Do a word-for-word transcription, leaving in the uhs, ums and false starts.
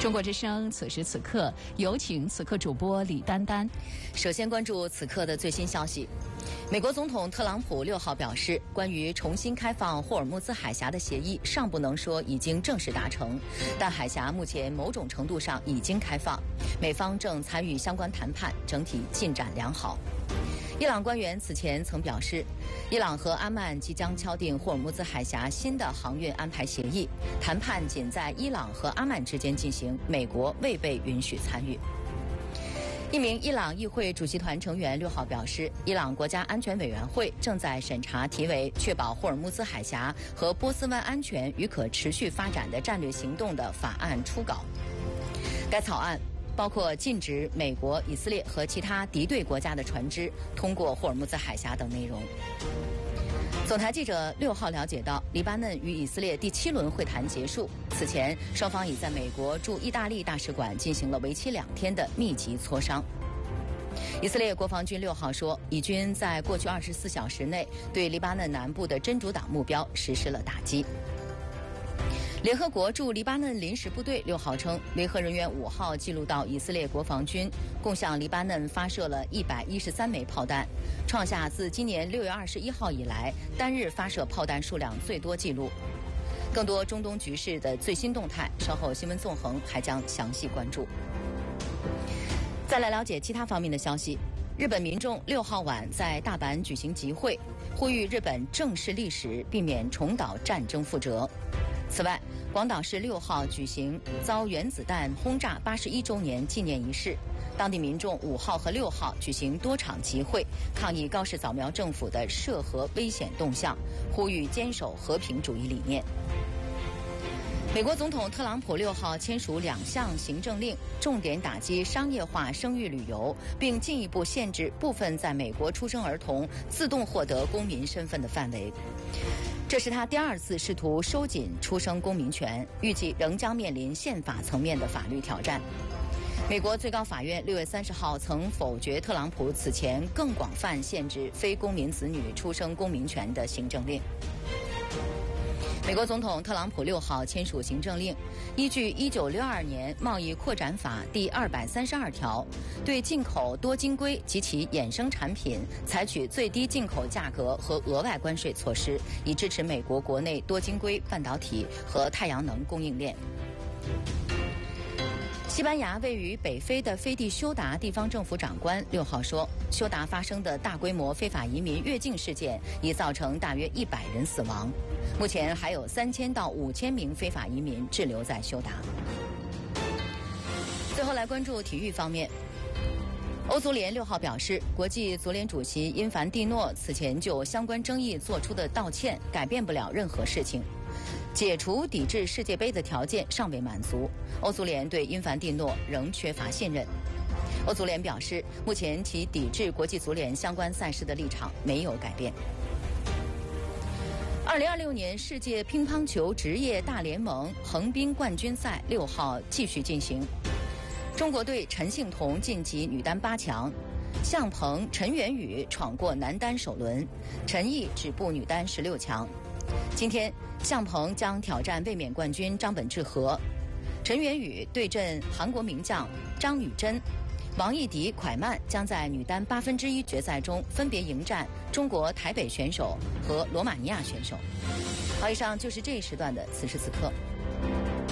中国之声，此时此刻，有请此刻主播李丹丹。 首先关注此刻的最新消息。美国总统特朗普六号表示，关于重新开放霍尔木兹海峡的协议尚不能说已经正式达成，但海峡目前某种程度上已经开放，美方正参与相关谈判，整体进展良好。伊朗官员此前曾表示，伊朗和阿曼即将敲定霍尔木兹海峡新的航运安排协议，谈判仅在伊朗和阿曼之间进行，美国未被允许参与。一名伊朗议会主席团成员六号表示，伊朗国家安全委员会正在审查题为《确保霍尔木兹海峡和波斯湾安全与可持续发展的战略行动》的法案初稿。该草案包括禁止美国、以色列和其他敌对国家的船只通过霍尔木兹海峡等内容。总台记者六号了解到，黎巴嫩与以色列第七轮会谈结束，此前双方已在美国驻意大利大使馆进行了为期两天的密集磋商。以色列国防军六号说，以军在过去二十四小时内对黎巴嫩南部的真主党目标实施了打击。联合国驻黎巴嫩临时部队六号称，维和人员五号记录到以色列国防军共向黎巴嫩发射了一百一十三枚炮弹，创下自今年六月二十一号以来单日发射炮弹数量最多纪录。更多中东局势的最新动态，稍后新闻纵横还将详细关注。再来了解其他方面的消息。日本民众六号晚在大阪举行集会，呼吁日本正视历史，避免重蹈战争覆辙。此外，广岛市六号举行遭原子弹轰炸八十一周年纪念仪式，当地民众五号和六号举行多场集会，抗议高市早苗政府的涉核危险动向，呼吁坚守和平主义理念。美国总统特朗普六号签署两项行政令，重点打击商业化生育旅游，并进一步限制部分在美国出生儿童自动获得公民身份的范围。这是他第二次试图收紧出生公民权，预计仍将面临宪法层面的法律挑战。美国最高法院六月三十号曾否决特朗普此前更广泛限制非公民子女出生公民权的行政令。美国总统特朗普六号签署行政令，依据一九六二年贸易扩展法第二百三十二条，对进口多晶硅及其衍生产品采取最低进口价格和额外关税措施，以支持美国国内多晶硅半导体和太阳能供应链。西班牙位于北非的飞地休达地方政府长官六号说，休达发生的大规模非法移民越境事件已造成大约一百人死亡，目前还有三千到五千名非法移民滞留在休达。最后来关注体育方面。欧足联六号表示，国际足联主席因凡蒂诺此前就相关争议做出的道歉改变不了任何事情，解除抵制世界杯的条件尚未满足，欧足联对因凡蒂诺仍缺乏信任。欧足联表示，目前其抵制国际足联相关赛事的立场没有改变。二零二六年世界乒乓球职业大联盟横滨冠军赛六号继续进行，中国队陈幸同晋级女单八强，向鹏、陈元宇闯过男单首轮，陈毅止步女单十六强。今天，向鹏将挑战卫冕冠军张本智和，陈元宇对阵韩国名将张雨铮，王艺迪、蒯曼将在女单八分之一决赛中分别迎战中国台北选手和罗马尼亚选手。好，以上就是这一时段的此时此刻。